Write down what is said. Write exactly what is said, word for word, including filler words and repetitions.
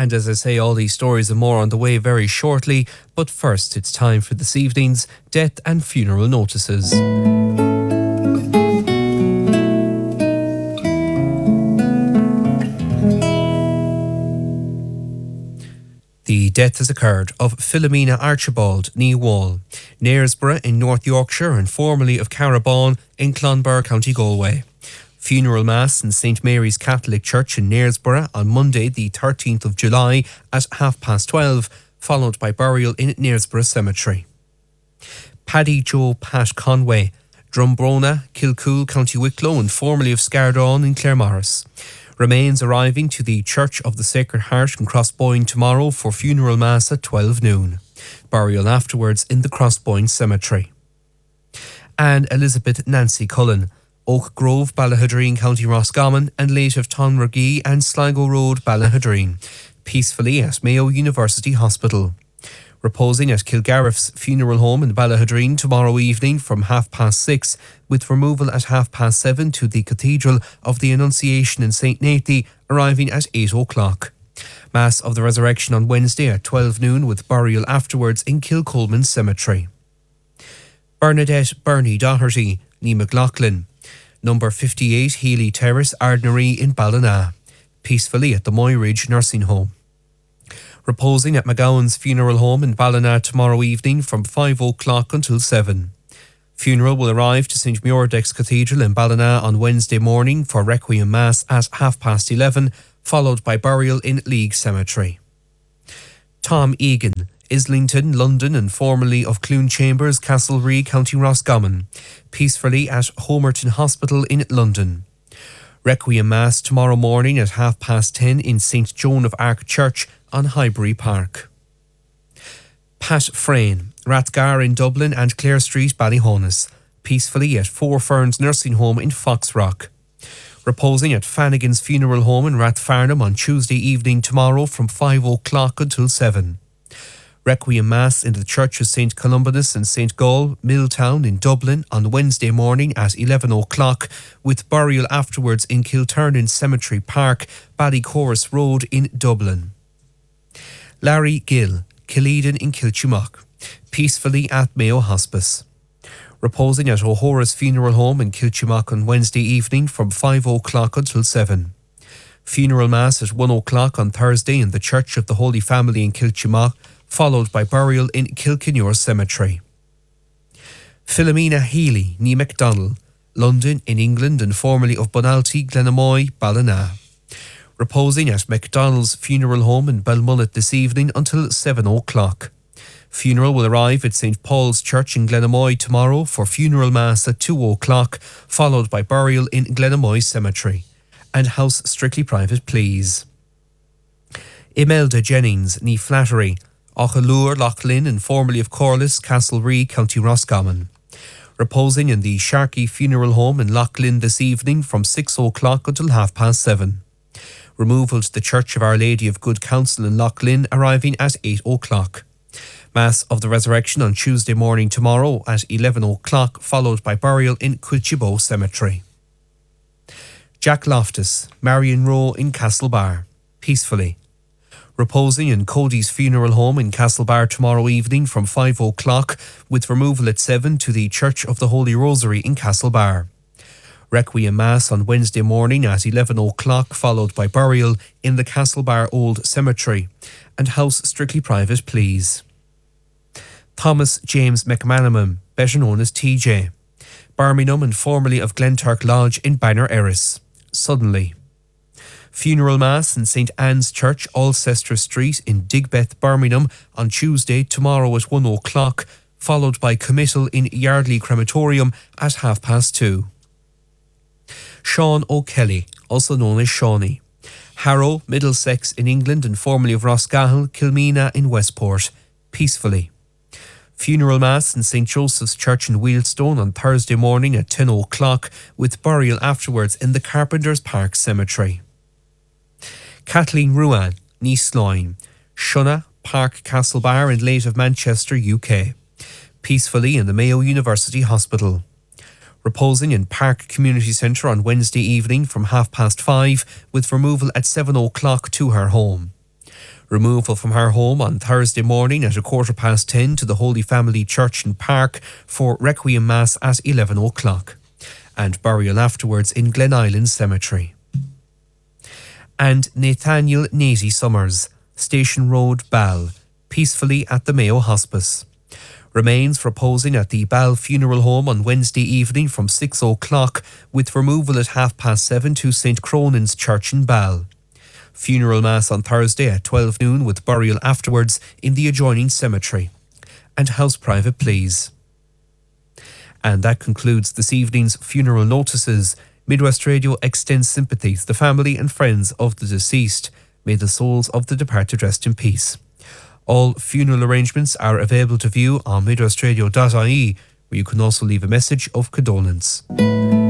And as I say, all these stories and more on the way very shortly. But first, it's time for this evening's death and funeral notices. The death has occurred of Philomena Archibald ní Wall, Knaresborough in North Yorkshire and formerly of Carabon in Clonbur, County Galway. Funeral Mass in Saint Mary's Catholic Church in Knaresborough on Monday the thirteenth of July at half past twelve, followed by burial in Knaresborough Cemetery. Paddy Joe Pat Conway, Drumbrona, Kilcool, County Wicklow and formerly of Scardon in Claremorris. Remains arriving to the Church of the Sacred Heart in Crossboyne tomorrow for funeral mass at twelve noon. Burial afterwards in the Crossboyne Cemetery. And Elizabeth Nancy Cullen, Oak Grove, Ballahadreen, County Roscommon, and late of Tonragee and Sligo Road, Ballahadreen, peacefully at Mayo University Hospital. Reposing at Kilgariff's funeral home in Ballahadreen tomorrow evening from half past six, with removal at half past seven to the Cathedral of the Annunciation in Saint Nathy, arriving at eight o'clock. Mass of the Resurrection on Wednesday at twelve noon, with burial afterwards in Kilcolman Cemetery. Bernadette Bernie Doherty, ní McLaughlin, number fifty-eight Healy Terrace, Ardnaree in Ballina, peacefully at the Moyridge Nursing Home. Reposing at McGowan's funeral home in Ballina tomorrow evening from five o'clock until seven. Funeral will arrive to Saint Muirdex Cathedral in Ballina on Wednesday morning for Requiem Mass at half past eleven, followed by burial in League Cemetery. Tom Egan, Islington, London and formerly of Clune Chambers, Castlereagh, County Roscommon, peacefully at Homerton Hospital in London. Requiem Mass tomorrow morning at half past ten in Saint Joan of Arc Church on Highbury Park. Pat Frayne, Rathgar in Dublin and Clare Street, Ballyhonus, peacefully at Four Ferns Nursing Home in Foxrock. Reposing at Fannigan's funeral home in Rathfarnham on Tuesday evening tomorrow from five o'clock until seven. Requiem Mass in the Church of Saint Columbanus and Saint Gall, Milltown in Dublin on Wednesday morning at eleven o'clock, with burial afterwards in Kilturnan Cemetery Park, Ballycorus Road in Dublin. Larry Gill, Killeeden in Kilchimock, peacefully at Mayo Hospice. Reposing at O'Hora's funeral home in Kilchimock on Wednesday evening from five o'clock until seven. Funeral Mass at one o'clock on Thursday in the Church of the Holy Family in Kilchimock, followed by burial in Kilkenure Cemetery. Philomena Healy, ní MacDonald, London in England and formerly of Bonalty, Glenamoy, Ballina. Reposing at MacDonald's funeral home in Belmullet this evening until seven o'clock. Funeral will arrive at Saint Paul's Church in Glenamoy tomorrow for funeral mass at two o'clock, followed by burial in Glenamoy Cemetery. And house strictly private, please. Imelda Jennings, ní Flattery, Auchalure, Loughlin and formerly of Corliss, Castlereagh, County Roscommon. Reposing in the Sharkey funeral home in Loughlin this evening from six o'clock until half past seven. Removal to the Church of Our Lady of Good Counsel in Loughlin, arriving at eight o'clock. Mass of the Resurrection on Tuesday morning tomorrow at eleven o'clock, followed by burial in Quilchibo Cemetery. Jack Loftus, Marion Rowe in Castlebar, peacefully. Reposing in Cody's funeral home in Castlebar tomorrow evening from five o'clock, with removal at seven to the Church of the Holy Rosary in Castlebar. Requiem Mass on Wednesday morning at eleven o'clock, followed by burial in the Castlebar Old Cemetery. And house strictly private, please. Thomas James McManamon, better known as T J, Birmingham and formerly of Glenturk Lodge in Banner Erris, suddenly. Funeral Mass in Saint Anne's Church, Alcester Street in Digbeth, Birmingham on Tuesday tomorrow at one o'clock, followed by committal in Yardley Crematorium at half past two. Sean O'Kelly, also known as Shawnee, Harrow, Middlesex in England and formerly of Roscahill, Kilmena in Westport, peacefully. Funeral Mass in Saint Joseph's Church in Wheelstone on Thursday morning at ten o'clock, with burial afterwards in the Carpenter's Park Cemetery. Kathleen Ruan, ní Sloyne, Shunna, Park Castlebar and late of Manchester, U K, peacefully in the Mayo University Hospital. Reposing in Park Community Centre on Wednesday evening from half past five, with removal at seven o'clock to her home. Removal from her home on Thursday morning at a quarter past ten to the Holy Family Church in Park for Requiem Mass at eleven o'clock. And burial afterwards in Glen Island Cemetery. And Nathaniel Naty Summers, Station Road, Ball, peacefully at the Mayo Hospice. Remains reposing at the Ball Funeral Home on Wednesday evening from six o'clock, with removal at half past seven to Saint Cronan's Church in Ball. Funeral Mass on Thursday at twelve noon with burial afterwards in the adjoining cemetery. And house private please. And that concludes this evening's funeral notices. Midwest Radio extends sympathy to the family and friends of the deceased. May the souls of the departed rest in peace. All funeral arrangements are available to view on midwestradio dot I E, where you can also leave a message of condolence.